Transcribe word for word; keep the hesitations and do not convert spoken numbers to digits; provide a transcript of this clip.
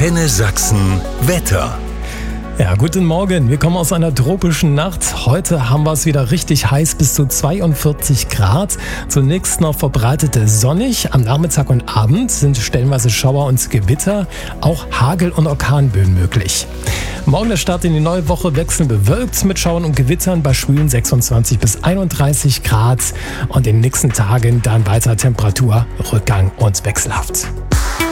Antenne Sachsen Wetter. Ja, guten Morgen. Wir kommen aus einer tropischen Nacht. Heute haben wir es wieder richtig heiß, bis zu zweiundvierzig Grad. Zunächst noch verbreitete sonnig. Am Nachmittag und Abend sind stellenweise Schauer und Gewitter, auch Hagel- und Orkanböen möglich. Morgen der Start in die neue Woche wechselnd bewölkt mit Schauern und Gewittern bei schwülen sechsundzwanzig bis einunddreißig Grad. Und in den nächsten Tagen dann weiter Temperaturrückgang und wechselhaft.